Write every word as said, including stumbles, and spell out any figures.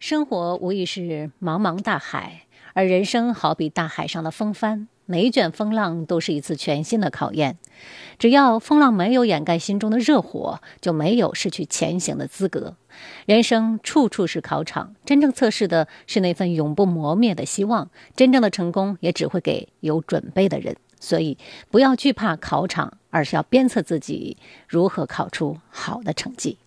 生活无疑是茫茫大海，而人生好比大海上的风帆，每一卷风浪都是一次全新的考验。只要风浪没有掩盖心中的热火，就没有失去前行的资格。人生处处是考场，真正测试的是那份永不磨灭的希望。真正的成功也只会给有准备的人。所以不要惧怕考场，而是要鞭策自己如何考出好的成绩。